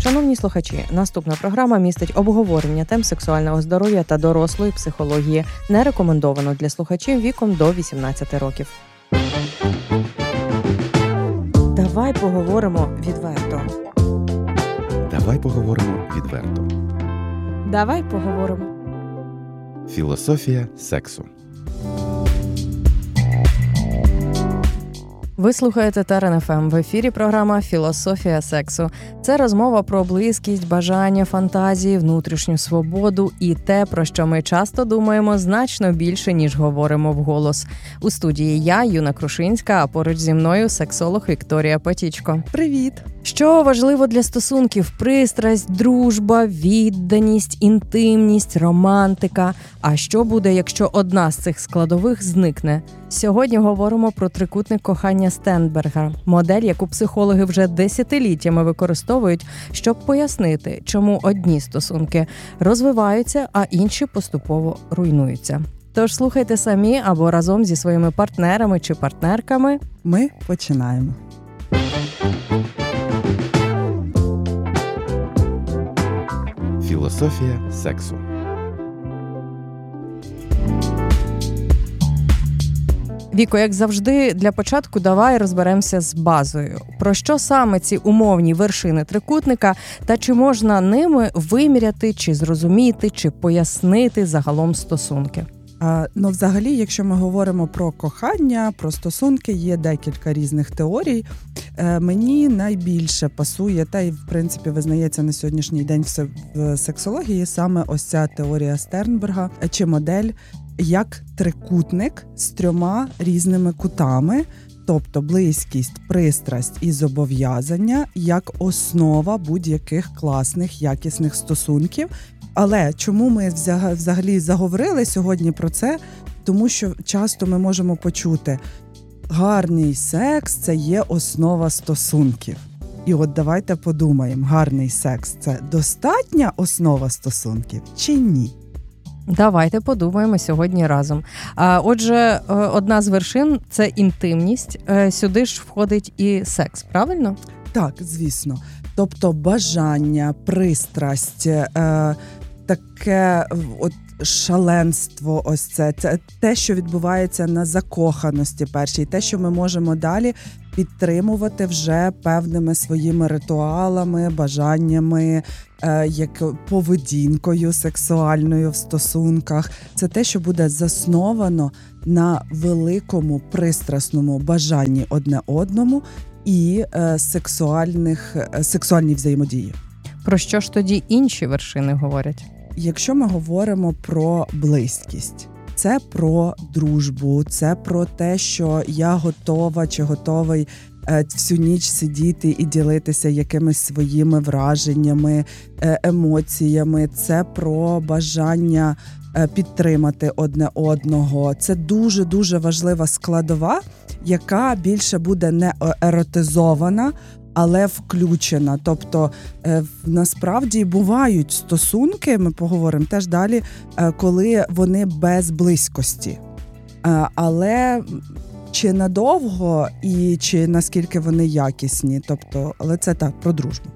Шановні слухачі, наступна програма містить обговорення тем сексуального здоров'я та дорослої психології. Не рекомендовано для слухачів віком до 18 років. Давай поговоримо відверто. Давай поговоримо відверто. Давай поговоримо. Філософія сексу. Ви слухаєте Терен ФМ. В ефірі програма «Філософія сексу». Це розмова про близькість, бажання, фантазії, внутрішню свободу і те, про що ми часто думаємо значно більше, ніж говоримо вголос. У студії я, Юна Крушинська, а поруч зі мною сексолог Вікторія Потічко. Привіт! Що важливо для стосунків? Пристрасть, дружба, відданість, інтимність, романтика. А що буде, якщо одна з цих складових зникне? Сьогодні говоримо про трикутник кохання Стенберга. Модель, яку психологи вже десятиліттями використовують, щоб пояснити, чому одні стосунки розвиваються, а інші поступово руйнуються. Тож слухайте самі або разом зі своїми партнерами чи партнерками. Ми починаємо. Філософія сексу. Віко, як завжди, для початку давай розберемося з базою. Про що саме ці умовні вершини трикутника та чи можна ними виміряти, чи зрозуміти, чи пояснити загалом стосунки? Взагалі, якщо ми говоримо про кохання, про стосунки, є декілька різних теорій. Мені найбільше пасує, та й, в принципі, визнається на сьогоднішній день в сексології, саме ось ця теорія Стернберга, чи модель, як трикутник з 3 різними кутами, тобто близькість, пристрасть і зобов'язання, як основа будь-яких класних, якісних стосунків. Але чому ми взагалі заговорили сьогодні про це? Тому що часто ми можемо почути, гарний секс – це є основа стосунків. І от давайте подумаємо, гарний секс – це достатня основа стосунків чи ні? Давайте подумаємо сьогодні разом. Отже, одна з вершин – це інтимність. Сюди ж входить і секс, правильно? Так, звісно. Тобто бажання, пристрасть, таке от шаленство, ось це те, що відбувається на закоханості першій, те, що ми можемо далі підтримувати вже певними своїми ритуалами, бажаннями, як поведінкою сексуальною в стосунках. Це те, що буде засновано на великому пристрасному бажанні одне одному і сексуальній взаємодії. Про що ж тоді інші вершини говорять? Якщо ми говоримо про близькість, це про дружбу, це про те, що я готова чи готовий всю ніч сидіти і ділитися якимись своїми враженнями, емоціями, це про бажання підтримати одне одного. Це дуже-дуже важлива складова, яка більше буде не еротизована, але включена. Тобто, насправді, бувають стосунки, ми поговоримо теж далі, коли вони без близькості. Але чи надовго і чи наскільки вони якісні. Тобто, але це так, про дружбу.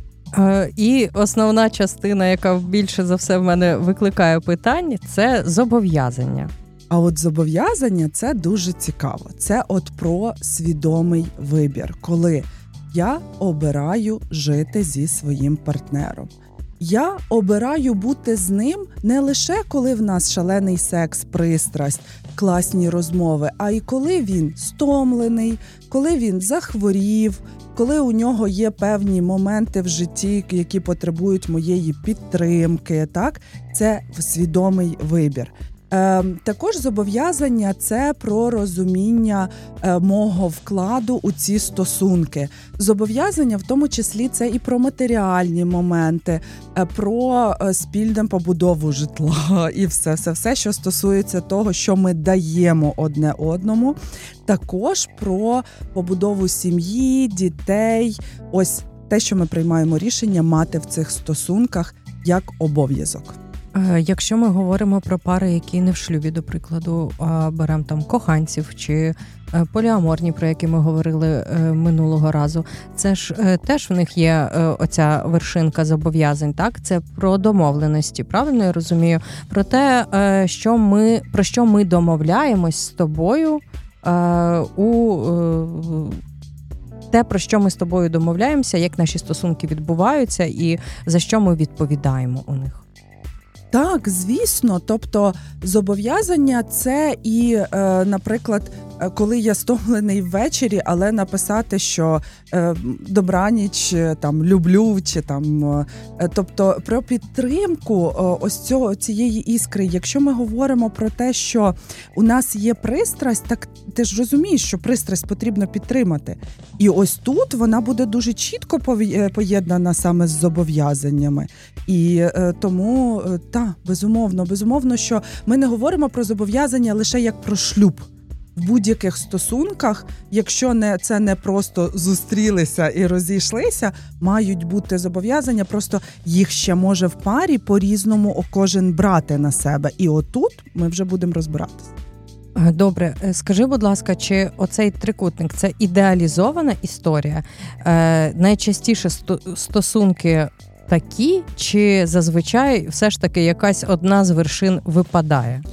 І основна частина, яка більше за все в мене викликає питань, це зобов'язання. А от зобов'язання – це дуже цікаво. Це от про свідомий вибір, коли я обираю жити зі своїм партнером. Я обираю бути з ним не лише коли в нас шалений секс, пристрасть, класні розмови, а й коли він стомлений, коли він захворів, коли у нього є певні моменти в житті, які потребують моєї підтримки. Так? Це свідомий вибір. Також зобов'язання – це про розуміння мого вкладу у ці стосунки. Зобов'язання в тому числі це і про матеріальні моменти, про спільну побудову житла і все, що стосується того, що ми даємо одне одному. Також про побудову сім'ї, дітей, ось те, що ми приймаємо рішення мати в цих стосунках як обов'язок. Якщо ми говоримо про пари, які не в шлюбі, до прикладу, а беремо там коханців чи поліаморні, про які ми говорили минулого разу, це ж теж в них є оця вершинка зобов'язань, так? Це про домовленості, правильно я розумію? Про те, про що ми домовляємось з тобою те, про що ми з тобою домовляємося, як наші стосунки відбуваються і за що ми відповідаємо у них. Так, звісно. Тобто зобов'язання – це і, наприклад, коли я стомлений ввечері, але написати, що добраніч, там, люблю, чи там, тобто про підтримку цієї іскри. Якщо ми говоримо про те, що у нас є пристрасть, так ти ж розумієш, що пристрасть потрібно підтримати. І ось тут вона буде дуже чітко поєднана саме з зобов'язаннями. І тому, безумовно, що ми не говоримо про зобов'язання лише як про шлюб. В будь-яких стосунках, якщо це не просто зустрілися і розійшлися, мають бути зобов'язання, просто їх ще може в парі по-різному кожен брати на себе. І отут ми вже будемо розбиратися. Добре, скажи, будь ласка, чи оцей трикутник – це ідеалізована історія? Найчастіше стосунки такі, чи зазвичай все ж таки якась одна з вершин випадає?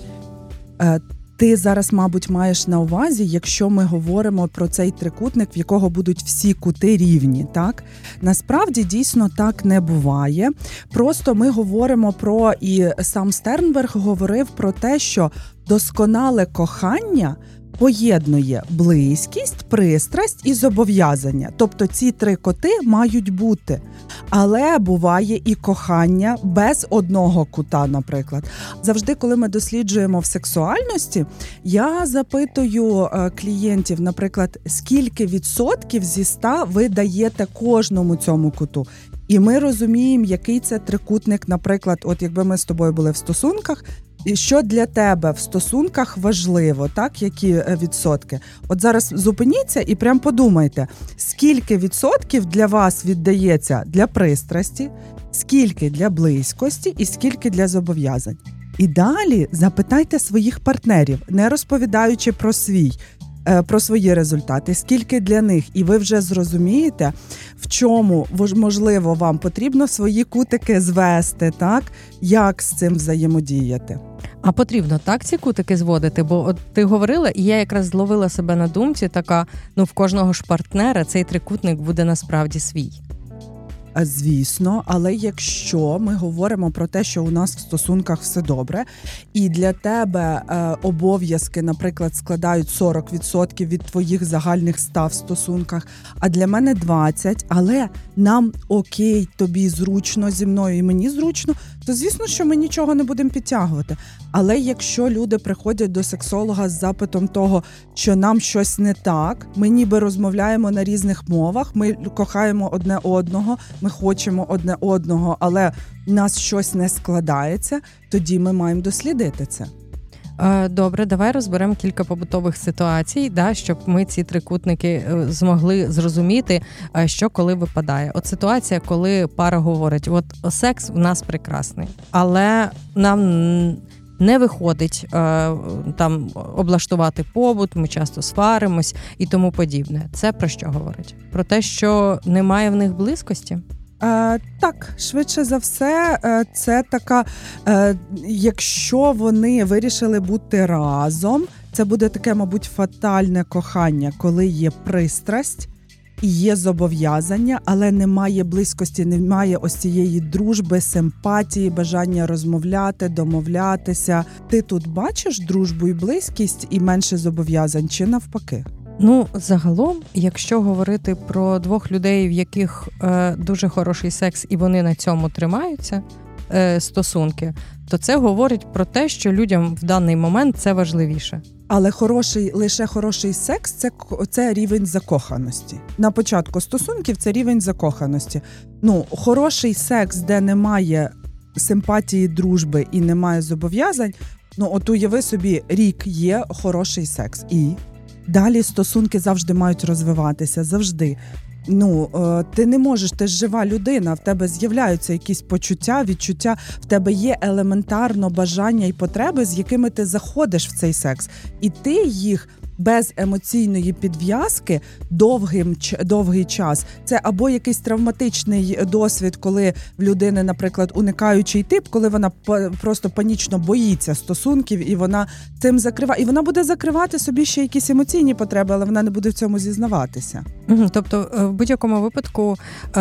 Ти зараз, мабуть, маєш на увазі, якщо ми говоримо про цей трикутник, в якого будуть всі кути рівні, так? Насправді, дійсно, так не буває. Просто ми говоримо про, і сам Стернберг говорив про те, що досконале кохання поєднує близькість, пристрасть і зобов'язання. Тобто ці три коти мають бути. Але буває і кохання без одного кута, наприклад. Завжди, коли ми досліджуємо в сексуальності, я запитую клієнтів, наприклад, скільки відсотків зі 100 ви даєте кожному цьому куту. І ми розуміємо, який це трикутник, наприклад, от якби ми з тобою були в стосунках, і що для тебе в стосунках важливо, так, які відсотки. От зараз зупиніться і прям подумайте, скільки відсотків для вас віддається для пристрасті, скільки для близькості і скільки для зобов'язань. І далі запитайте своїх партнерів, не розповідаючи про свої результати, скільки для них, і ви вже зрозумієте, в чому, можливо, вам потрібно свої кутики звести, так, як з цим взаємодіяти. А потрібно так ці кутики зводити? Бо от ти говорила, і я якраз зловила себе на думці, така, в кожного ж партнера цей трикутник буде насправді свій. Звісно, але якщо ми говоримо про те, що у нас в стосунках все добре, і для тебе обов'язки, наприклад, складають 40% від твоїх загальних 100 в стосунках, а для мене 20%, але нам окей, тобі зручно зі мною і мені зручно, то звісно, що ми нічого не будемо підтягувати. Але якщо люди приходять до сексолога з запитом того, що нам щось не так, ми ніби розмовляємо на різних мовах, ми кохаємо одне одного, ми хочемо одне одного, але в нас щось не складається, тоді ми маємо дослідити це. Добре, давай розберемо кілька побутових ситуацій, щоб ми ці трикутники змогли зрозуміти, що коли випадає. От ситуація, коли пара говорить, от секс в нас прекрасний, але нам не виходить там облаштувати побут, ми часто сваримось і тому подібне. Це про що говорить? Про те, що немає в них близькості? Так, швидше за все, це така, якщо вони вирішили бути разом, це буде таке, мабуть, фатальне кохання, коли є пристрасть і є зобов'язання, але немає близькості, немає ось цієї дружби, симпатії, бажання розмовляти, домовлятися. Ти тут бачиш дружбу і близькість і менше зобов'язань, чи навпаки? Загалом, якщо говорити про двох людей, в яких дуже хороший секс і вони на цьому тримаються, стосунки, то це говорить про те, що людям в даний момент це важливіше. Але лише хороший секс – це рівень закоханості. На початку стосунків це рівень закоханості. Хороший секс, де немає симпатії, дружби і немає зобов'язань, от уяви собі, рік є хороший секс. І далі стосунки завжди мають розвиватися, завжди. ти не можеш, ти ж жива людина, в тебе з'являються якісь почуття, відчуття, в тебе є елементарно бажання і потреби, з якими ти заходиш в цей секс. І ти їх без емоційної підв'язки довгий час. Це або якийсь травматичний досвід, коли в людини, наприклад, уникаючий тип, коли вона просто панічно боїться стосунків, і вона цим закриває. І вона буде закривати собі ще якісь емоційні потреби, але вона не буде в цьому зізнаватися. Тобто, в будь-якому випадку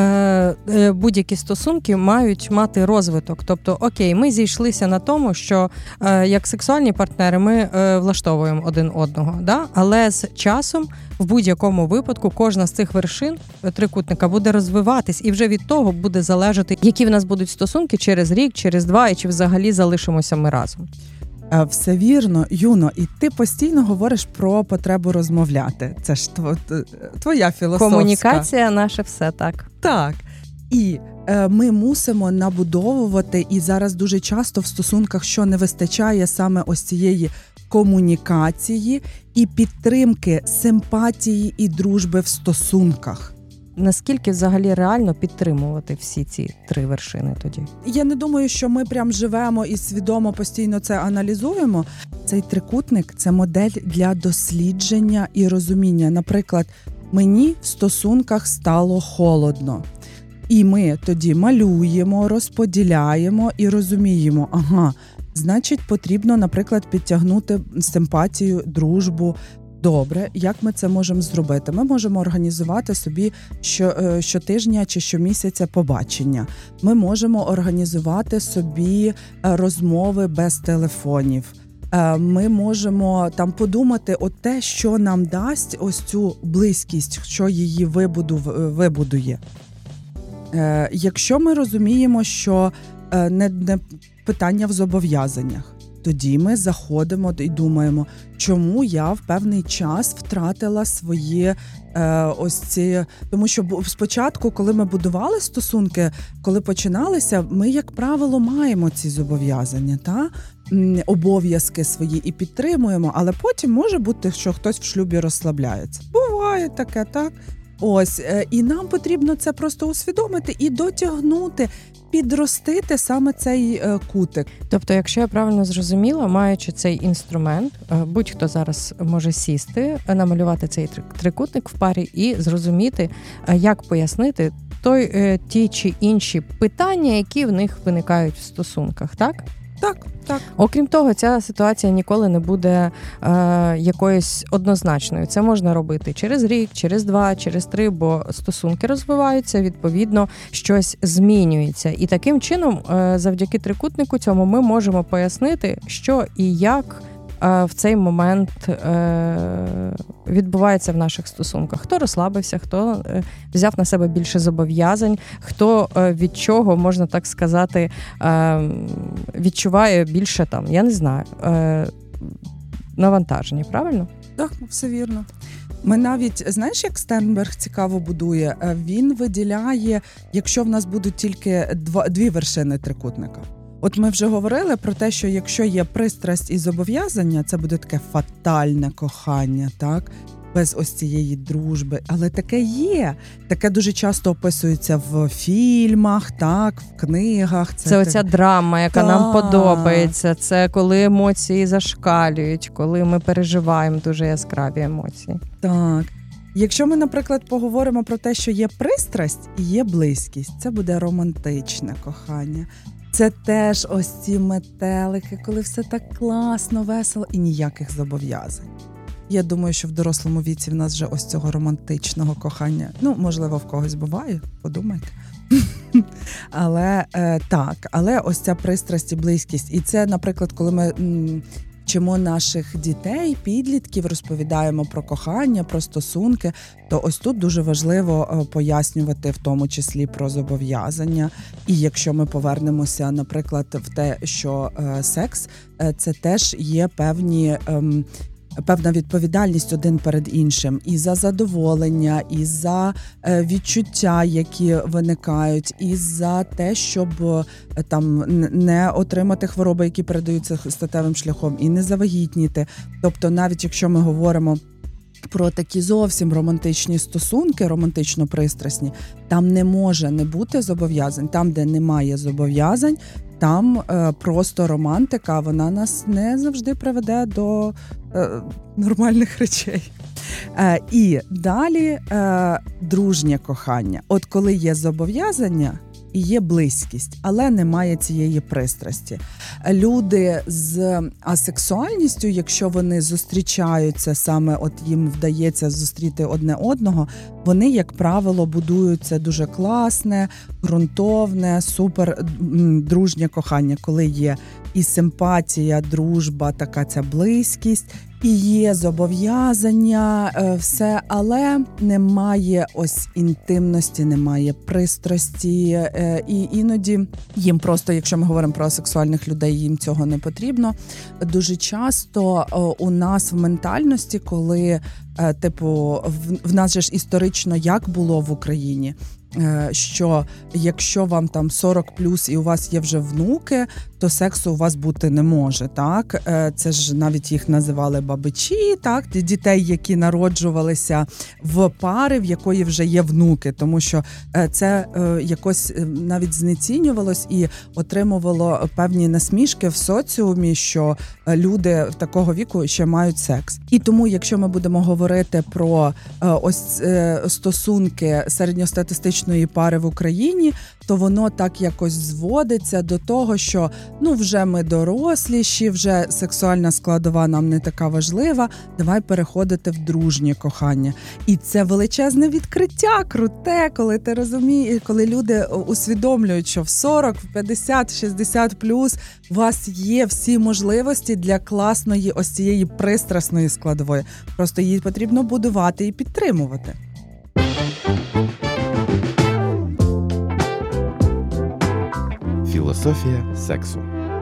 будь-які стосунки мають мати розвиток. Тобто, окей, ми зійшлися на тому, що як сексуальні партнери ми влаштовуємо один одного, да? Але з часом в будь-якому випадку кожна з цих вершин трикутника буде розвиватись, і вже від того буде залежати, які в нас будуть стосунки через рік, через 2, і чи взагалі залишимося ми разом. Все вірно, Юно, і ти постійно говориш про потребу розмовляти. Це ж твоя філософська. Комунікація наше все, так. Так. І ми мусимо набудовувати, і зараз дуже часто в стосунках, що не вистачає саме ось цієї комунікації і підтримки, симпатії і дружби в стосунках. Наскільки взагалі реально підтримувати всі ці 3 вершини тоді? Я не думаю, що ми прям живемо і свідомо постійно це аналізуємо. Цей трикутник – це модель для дослідження і розуміння. Наприклад, мені в стосунках стало холодно. І ми тоді малюємо, розподіляємо і розуміємо, значить, потрібно, наприклад, підтягнути симпатію, дружбу. Добре, як ми це можемо зробити? Ми можемо організувати собі щотижня чи щомісяця побачення. Ми можемо організувати собі розмови без телефонів. Ми можемо там подумати те, що нам дасть ось цю близькість, що її вибудує. Якщо ми розуміємо, що не питання в зобов'язаннях, тоді ми заходимо і думаємо, чому я в певний час втратила свої ось ці... Тому що спочатку, коли ми будували стосунки, коли починалися, ми, як правило, маємо ці зобов'язання, обов'язки свої і підтримуємо, але потім може бути, що хтось в шлюбі розслабляється. Буває таке, так? Ось, і нам потрібно це просто усвідомити і дотягнути, підростити саме цей кутик. Тобто, якщо я правильно зрозуміла, маючи цей інструмент, будь-хто зараз може сісти, намалювати цей трикутник в парі і зрозуміти, як пояснити ті чи інші питання, які в них виникають в стосунках, так? Так. Окрім того, ця ситуація ніколи не буде якоюсь однозначною. Це можна робити через рік, через 2, через 3, бо стосунки розвиваються, відповідно, щось змінюється. І таким чином, завдяки трикутнику цьому, ми можемо пояснити, що і як в цей момент відбувається в наших стосунках. Хто розслабився, хто взяв на себе більше зобов'язань, хто від чого, можна так сказати, відчуває більше я не знаю, навантаження, правильно? Так, все вірно. Ми навіть, знаєш, як Стенберг цікаво будує? Він виділяє, якщо в нас будуть тільки 2 вершини трикутника. От ми вже говорили про те, що якщо є пристрасть і зобов'язання, це буде таке фатальне кохання, так? Без ось цієї дружби. Але таке є. Таке дуже часто описується в фільмах, так, в книгах. Це оця драма, яка нам подобається. Це коли емоції зашкалюють, коли ми переживаємо дуже яскраві емоції. Так. Якщо ми, наприклад, поговоримо про те, що є пристрасть і є близькість, це буде романтичне кохання. Це теж ось ці метелики, коли все так класно, весело і ніяких зобов'язань. Я думаю, що в дорослому віці в нас вже ось цього романтичного кохання, можливо, в когось буває, подумайте. Але ось ця пристрасть і близькість. І це, наприклад, коли ми вчимо наших дітей, підлітків, розповідаємо про кохання, про стосунки, то ось тут дуже важливо пояснювати в тому числі про зобов'язання. І якщо ми повернемося, наприклад, в те, що секс – це теж є певна відповідальність один перед іншим і за задоволення, і за відчуття, які виникають, і за те, щоб не отримати хвороби, які передаються статевим шляхом, і не завагітніти. Тобто навіть якщо ми говоримо про такі зовсім романтичні стосунки, романтично-пристрасні, там не може не бути зобов'язань. Там, де немає зобов'язань, там просто романтика, вона нас не завжди приведе до нормальних речей. І далі дружнє кохання. От коли є зобов'язання і є близькість, але немає цієї пристрасті. Люди з асексуальністю, якщо вони зустрічаються, саме от їм вдається зустріти одне одного, вони, як правило, будуються дуже класне, ґрунтовне, супер дружнє кохання, коли є і симпатія, дружба, така ця близькість, і є зобов'язання, все, але немає ось інтимності, немає пристрасті, і іноді їм просто, якщо ми говоримо про асексуальних людей, їм цього не потрібно. Дуже часто у нас в ментальності, коли, в нас же ж історично як було в Україні, що якщо вам там 40+ і у вас є вже внуки, то сексу у вас бути не може, так? Це ж навіть їх називали бабичі, так? Дітей, які народжувалися в пари, в якої вже є внуки, тому що це якось навіть знецінювалось і отримувало певні насмішки в соціумі, що люди такого віку ще мають секс. І тому, якщо ми будемо говорити про ось стосунки середньостатистичної пари в Україні, то воно так якось зводиться до того, що вже ми доросліші, вже сексуальна складова нам не така важлива, давай переходити в дружнє кохання. І це величезне відкриття, круте, коли ти розумієш, коли люди усвідомлюють, що в 40, в 50, 60+ у вас є всі можливості для класної ось цієї пристрасної складової. Просто її потрібно будувати і підтримувати. Філософія сексу.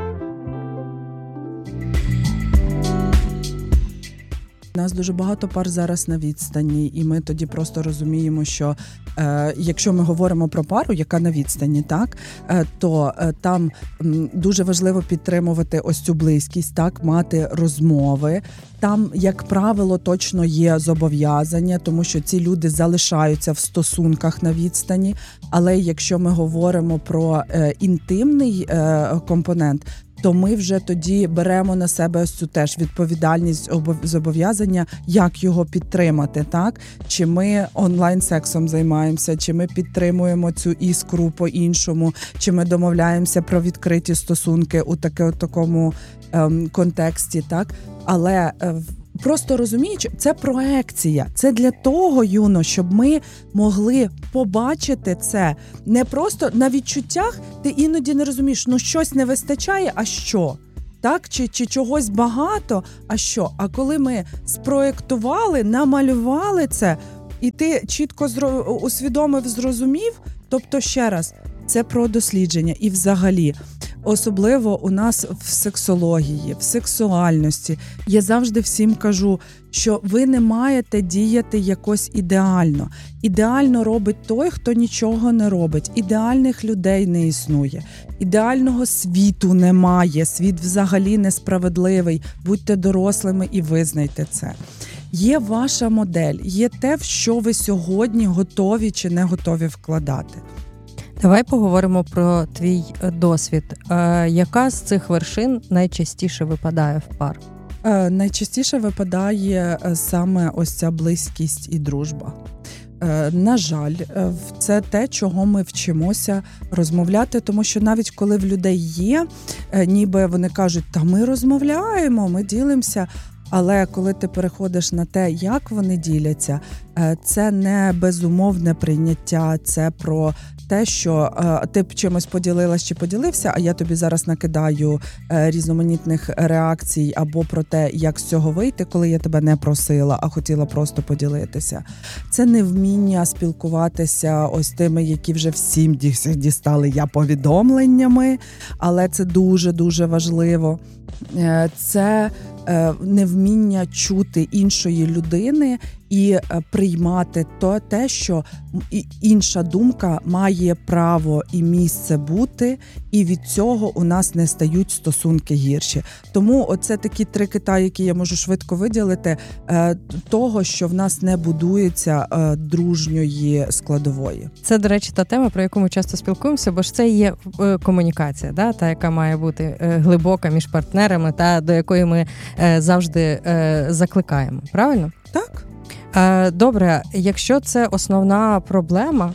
У нас дуже багато пар зараз на відстані, і ми тоді просто розуміємо, що якщо ми говоримо про пару, яка на відстані, так, то там дуже важливо підтримувати ось цю близькість, так, мати розмови. Там, як правило, точно є зобов'язання, тому що ці люди залишаються в стосунках на відстані. Але якщо ми говоримо про інтимний компонент, то ми вже тоді беремо на себе ось цю теж відповідальність, зобов'язання, як його підтримати, так? Чи ми онлайн-сексом займаємося, чи ми підтримуємо цю іскру по-іншому, чи ми домовляємося про відкриті стосунки у такому контексті, так? Але просто розуміючи, це проекція. Це для того, Юно, щоб ми могли побачити це. Не просто на відчуттях ти іноді не розумієш, щось не вистачає, а що? Так? Чи чогось багато, а що? А коли ми спроєктували, намалювали це, і ти чітко усвідомив, зрозумів, тобто ще раз, це про дослідження і взагалі. Особливо у нас в сексології, в сексуальності. Я завжди всім кажу, що ви не маєте діяти якось ідеально. Ідеально робить той, хто нічого не робить. Ідеальних людей не існує. Ідеального світу немає. Світ взагалі несправедливий. Будьте дорослими і визнайте це. Є ваша модель, є те, в що ви сьогодні готові чи не готові вкладати. Давай поговоримо про твій досвід. Яка з цих вершин найчастіше випадає в пар? Найчастіше випадає саме ось ця близькість і дружба. На жаль, це те, чого ми вчимося розмовляти, тому що навіть коли в людей є, ніби вони кажуть, та ми розмовляємо, ми ділимося, але коли ти переходиш на те, як вони діляться, це не безумовне прийняття, це про те, що ти чимось поділилась чи поділився, а я тобі зараз накидаю різноманітних реакцій або про те, як з цього вийти, коли я тебе не просила, а хотіла просто поділитися. Це невміння спілкуватися ось тими, які вже всім дістали я повідомленнями, але це дуже-дуже важливо. Це невміння чути іншої людини і приймати те, що інша думка має право і місце бути, і від цього у нас не стають стосунки гірші. Тому оце такі 3 кита, які я можу швидко виділити, того, що в нас не будується дружньої складової. Це, до речі, та тема, про яку ми часто спілкуємося, бо ж це є комунікація, да? Та, яка має бути глибока між партнерами, та до якої ми завжди закликаємо. Правильно? Так. Добре, якщо це основна проблема,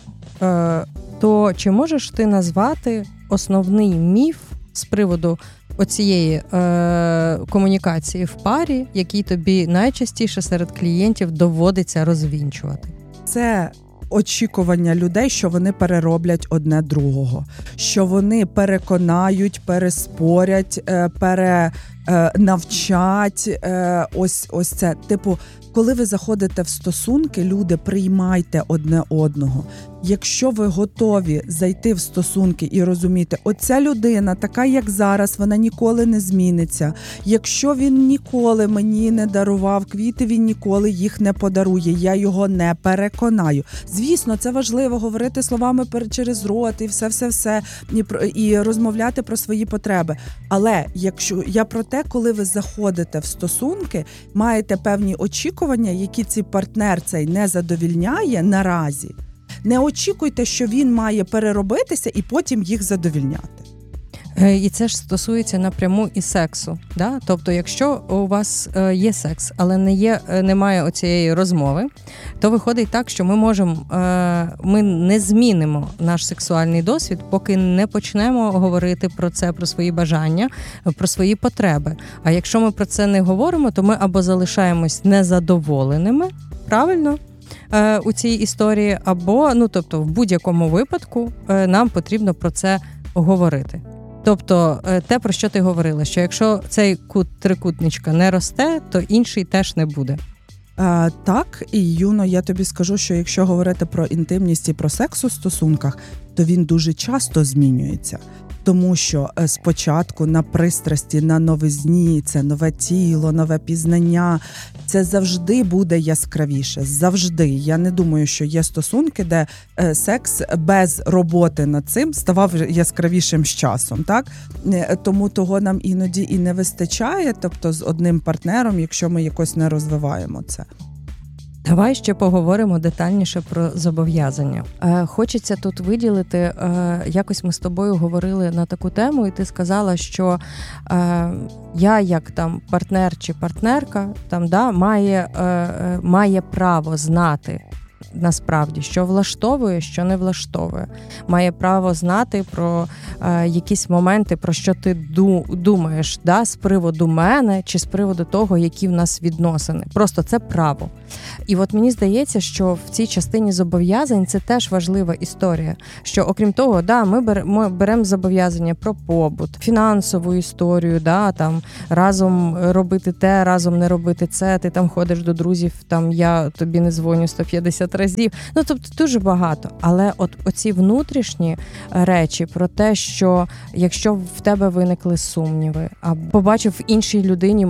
то чи можеш ти назвати основний міф з приводу оцієї комунікації в парі, який тобі найчастіше серед клієнтів доводиться розвінчувати? Це очікування людей, що вони перероблять одне другого, що вони переконають, переспорять, перенавчать. Ось це. Типу, коли ви заходите в стосунки, люди, приймайте одне одного. Якщо ви готові зайти в стосунки і розуміти, оця людина така, як зараз, вона ніколи не зміниться. Якщо він ніколи мені не дарував квіти, він ніколи їх не подарує. Я його не переконаю. Звісно, це важливо говорити словами через рот і все, і розмовляти про свої потреби. Але якщо я про те, коли ви заходите в стосунки, маєте певні очікування, які цей партнер цей не задовільняє наразі. Не очікуйте, що він має переробитися і потім їх задовільняти. І це ж стосується напряму і сексу. Да? Тобто, якщо у вас є секс, але немає оцієї розмови, то виходить так, що ми не змінимо наш сексуальний досвід, поки не почнемо говорити про це, про свої бажання, про свої потреби. А якщо ми про це не говоримо, то ми або залишаємось незадоволеними, правильно? У цій історії, або, тобто, в будь-якому випадку нам потрібно про це говорити. Тобто, те, про що ти говорила, що якщо цей кут трикутничка не росте, то інший теж не буде. Так, і, Юно, я тобі скажу, що якщо говорити про інтимність і про секс у стосунках, то він дуже часто змінюється. Тому що спочатку на пристрасті, на новизні, це нове тіло, нове пізнання, це завжди буде яскравіше. Завжди. Я не думаю, що є стосунки, де секс без роботи над цим ставав яскравішим з часом. Так? Тому того нам іноді і не вистачає, тобто з одним партнером, якщо ми якось не розвиваємо це. Давай ще поговоримо детальніше про зобов'язання. Хочеться тут виділити, якось ми з тобою говорили на таку тему, і ти сказала, що я як там партнер чи партнерка має право знати насправді, що влаштовує, що не влаштовує. Має право знати про якісь моменти, про що ти думаєш, з приводу мене чи з приводу того, які в нас відносини. Просто це право. І от мені здається, що в цій частині зобов'язань це теж важлива історія. Що окрім того, ми беремо зобов'язання про побут, фінансову історію, там разом робити те, разом не робити це, ти там ходиш до друзів, я тобі не дзвоню 150 разів. Тобто дуже багато. Але оці внутрішні речі про те, що якщо в тебе виникли сумніви, а побачив в іншій людині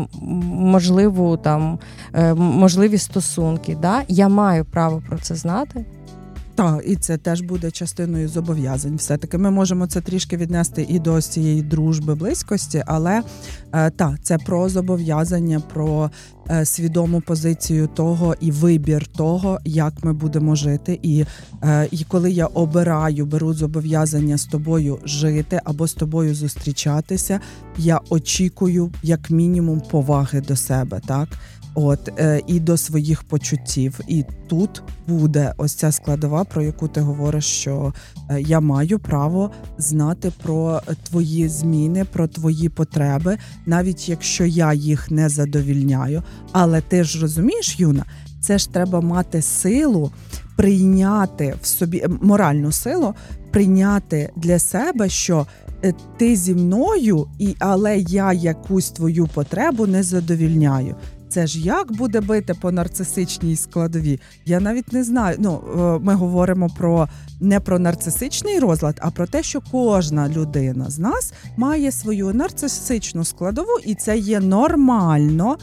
можливі стосунки, я маю право про це знати. Так, і це теж буде частиною зобов'язань. Все-таки ми можемо це трішки віднести і до цієї дружби, близькості, але це про зобов'язання, про свідому позицію того і вибір того, як ми будемо жити. І коли я беру зобов'язання з тобою жити або з тобою зустрічатися, я очікую як мінімум поваги до себе, так? І до своїх почуттів. І тут буде ось ця складова, про яку ти говориш, що я маю право знати про твої зміни, про твої потреби, навіть якщо я їх не задовільняю. Але ти ж розумієш, Юна, це ж треба мати силу прийняти в собі, моральну силу, прийняти для себе, що ти зі мною, але я якусь твою потребу не задовільняю. це ж як буде бити по нарцисичній складовій? Я навіть не знаю. Ми говоримо не про нарцисичний розлад, а про те, що кожна людина з нас має свою нарцисичну складову, і це є нормально.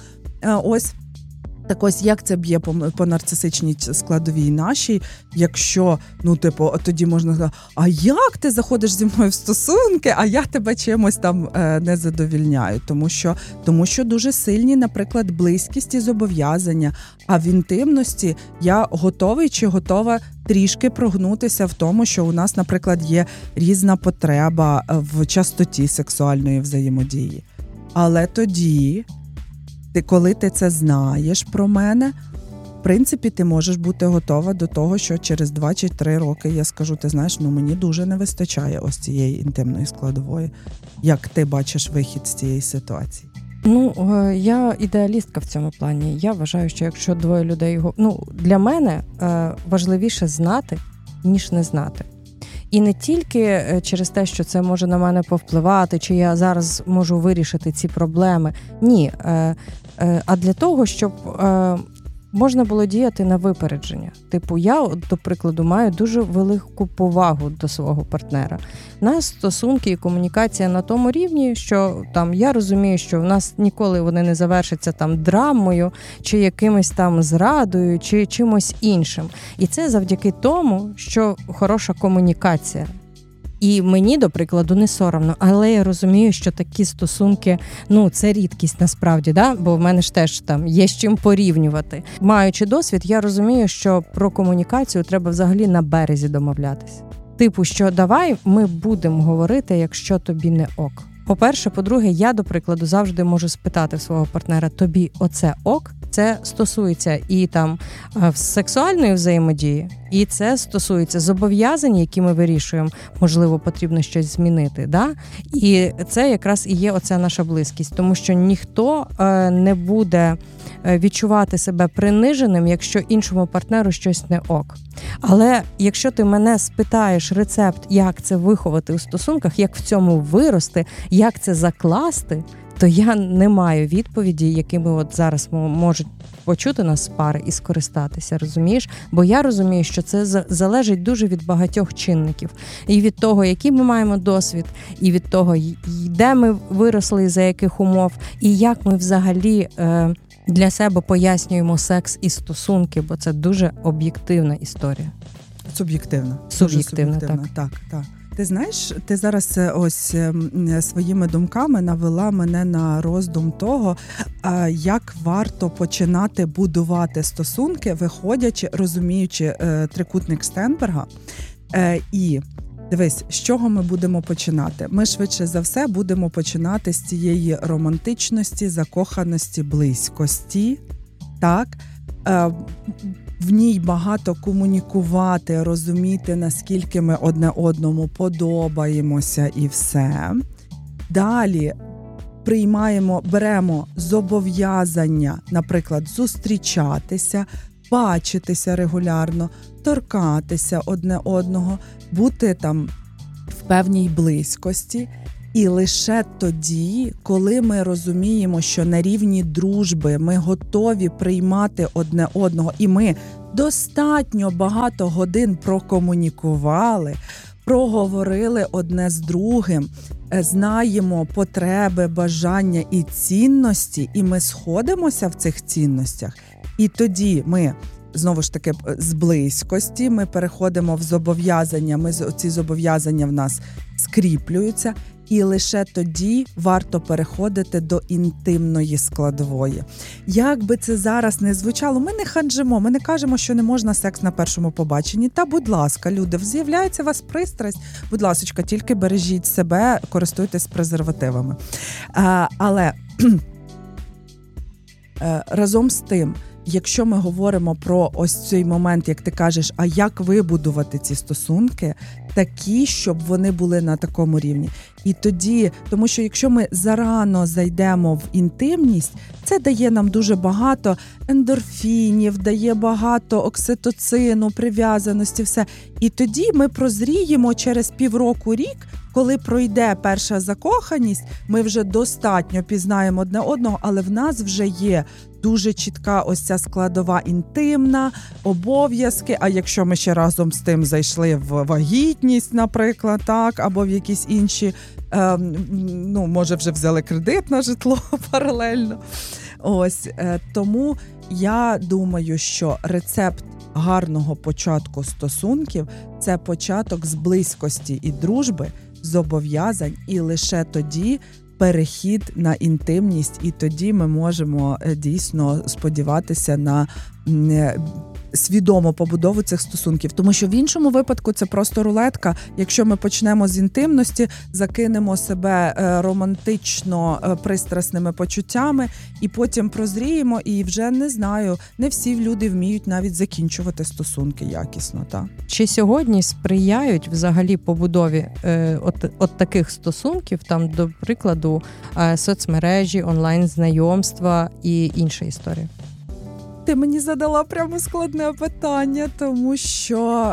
Так ось, як це б'є по нарцисичній складовій нашій, якщо, тоді можна сказати, а як ти заходиш зі мною в стосунки, а я тебе чимось там не задовільняю? Тому що дуже сильні, наприклад, близькість і зобов'язання, а в інтимності я готовий чи готова трішки прогнутися в тому, що у нас, наприклад, є різна потреба в частоті сексуальної взаємодії. Але тоді, коли ти це знаєш про мене, в принципі, ти можеш бути готова до того, що через 2 чи 3 роки я скажу, ти знаєш, мені дуже не вистачає ось цієї інтимної складової. Як ти бачиш вихід з цієї ситуації? Я ідеалістка в цьому плані. Я вважаю, що якщо 2 людей... для мене важливіше знати, ніж не знати. І не тільки через те, що це може на мене повпливати, чи я зараз можу вирішити ці проблеми. Ні, а для того, щоб можна було діяти на випередження. Я, до прикладу, маю дуже велику повагу до свого партнера. У нас стосунки і комунікація на тому рівні, що я розумію, що в нас ніколи вони не завершаться драмою, чи якимось зрадою, чи чимось іншим. І це завдяки тому, що хороша комунікація. І мені, до прикладу, не соромно, але я розумію, що такі стосунки, це рідкість насправді, бо в мене ж теж є з чим порівнювати. Маючи досвід, я розумію, що про комунікацію треба взагалі на березі домовлятися. Що давай ми будемо говорити, якщо тобі не ок. По-перше, по-друге, я, до прикладу, завжди можу спитати в свого партнера, тобі оце ок? Це стосується і сексуальної взаємодії, і це стосується зобов'язань, які ми вирішуємо, можливо, потрібно щось змінити, да? І це якраз і є оця наша близькість, тому що ніхто не буде відчувати себе приниженим, якщо іншому партнеру щось не ок. Але якщо ти мене спитаєш рецепт, як це виховати у стосунках, як в цьому вирости, як це закласти, то я не маю відповіді, якими зараз можуть почути нас пари і скористатися, розумієш? Бо я розумію, що це залежить дуже від багатьох чинників. І від того, який ми маємо досвід, і від того, де ми виросли, і за яких умов, і як ми взагалі для себе пояснюємо секс і стосунки, бо це дуже об'єктивна історія. Суб'єктивна, так. Ти знаєш, ти зараз ось своїми думками навела мене на роздум того, як варто починати будувати стосунки, розуміючи трикутник Стенберга. І дивись, з чого ми будемо починати? Ми швидше за все будемо починати з цієї романтичності, закоханості, близькості, так? В ній багато комунікувати, розуміти, наскільки ми одне одному подобаємося і все. Далі беремо зобов'язання, наприклад, зустрічатися, бачитися регулярно, торкатися одне одного, бути в певній близькості. І лише тоді, коли ми розуміємо, що на рівні дружби ми готові приймати одне одного, і ми достатньо багато годин прокомунікували, проговорили одне з другим, знаємо потреби, бажання і цінності, і ми сходимося в цих цінностях. І тоді ми, знову ж таки, з близькості, ми переходимо в зобов'язання, ці зобов'язання в нас скріплюються, і лише тоді варто переходити до інтимної складової. Як би це зараз не звучало, ми не ханжимо, ми не кажемо, що не можна секс на першому побаченні. Та, будь ласка, люди, з'являється у вас пристрасть, будь ласочка, тільки бережіть себе, користуйтесь презервативами. Але разом з тим, якщо ми говоримо про ось цей момент, як ти кажеш, а як вибудувати ці стосунки, такі, щоб вони були на такому рівні. І тоді, тому що якщо ми зарано зайдемо в інтимність, це дає нам дуже багато ендорфінів, дає багато окситоцину, прив'язаності, все. І тоді ми прозріємо через півроку-рік, коли пройде перша закоханість, ми вже достатньо пізнаємо одне одного, але в нас вже є дуже чітка ось ця складова інтимна, обов'язки, а якщо ми ще разом з тим зайшли в вагітність, наприклад, так, або в якісь інші, може вже взяли кредит на житло паралельно. Ось, тому я думаю, що рецепт гарного початку стосунків – це початок з близькості і дружби, зобов'язань, і лише тоді перехід на інтимність, і тоді ми можемо дійсно сподіватися на свідому побудову цих стосунків. Тому що в іншому випадку це просто рулетка. Якщо ми почнемо з інтимності, закинемо себе романтично пристрасними почуттями і потім прозріємо, і вже, не знаю, не всі люди вміють навіть закінчувати стосунки якісно. Так? Чи сьогодні сприяють взагалі побудові от таких стосунків, там, до прикладу, соцмережі, онлайн-знайомства і інша історія? Ти мені задала прямо складне питання, тому що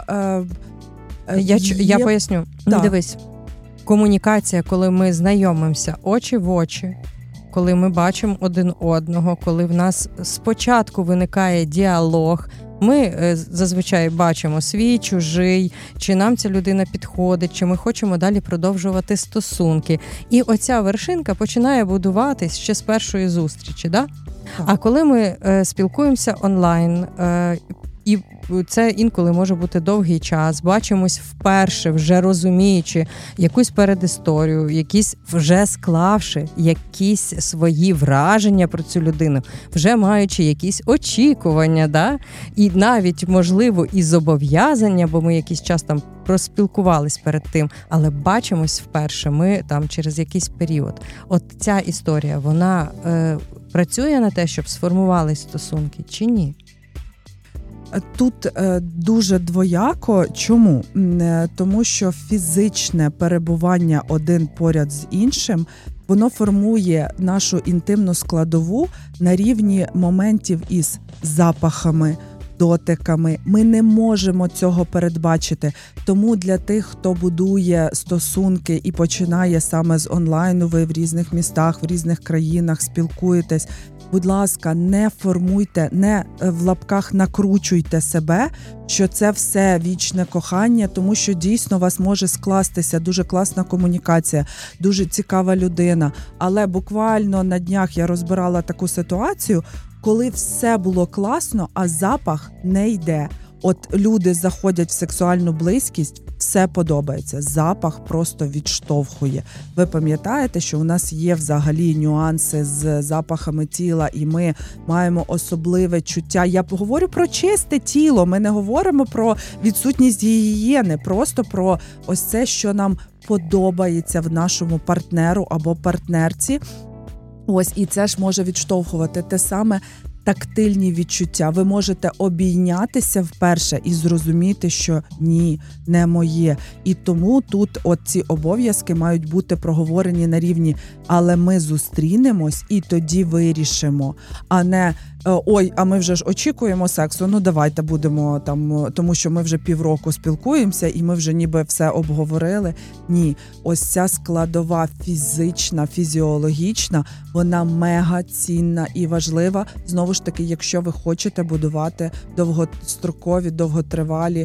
я поясню. Так. Дивись, комунікація, коли ми знайомимося очі в очі, коли ми бачимо один одного, коли в нас спочатку виникає діалог, ми зазвичай бачимо свій, чужий, чи нам ця людина підходить, чи ми хочемо далі продовжувати стосунки. І оця вершинка починає будуватись ще з першої зустрічі, да? А коли ми спілкуємося онлайн, і це інколи може бути довгий час, бачимось вперше, вже розуміючи якусь передісторію, якісь вже склавши якісь свої враження про цю людину, вже маючи якісь очікування, да? І навіть, можливо, і зобов'язання, бо ми якийсь час там проспілкувались перед тим, але бачимось вперше ми там через якийсь період. От ця історія, вона працює на те, щоб сформувались стосунки, чи ні? Тут дуже двояко. Чому? Тому що фізичне перебування один поряд з іншим, воно формує нашу інтимну складову на рівні моментів із запахами, дотиками. Ми не можемо цього передбачити. Тому для тих, хто будує стосунки і починає саме з онлайну, ви в різних містах, в різних країнах спілкуєтесь, будь ласка, не формуйте, не в лапках накручуйте себе, що це все вічне кохання, тому що дійсно у вас може скластися дуже класна комунікація, дуже цікава людина. Але буквально на днях я розбирала таку ситуацію, коли все було класно, а запах не йде. От люди заходять в сексуальну близькість, все подобається. Запах просто відштовхує. Ви пам'ятаєте, що у нас є взагалі нюанси з запахами тіла, і ми маємо особливе чуття. Я говорю про чисте тіло, ми не говоримо про відсутність гігієни, просто про ось це, що нам подобається в нашому партнеру або партнерці. Ось, і це ж може відштовхувати те саме тактильні відчуття. Ви можете обійнятися вперше і зрозуміти, що ні, не моє. І тому тут ці обов'язки мають бути проговорені на рівні, але ми зустрінемось і тоді вирішимо, а не ой, а ми вже ж очікуємо сексу, ну давайте будемо там, тому що ми вже півроку спілкуємося і ми вже ніби все обговорили. Ні, ось ця складова фізична, фізіологічна, вона мега цінна і важлива. Знову ж таки, якщо ви хочете будувати довгострокові, довготривалі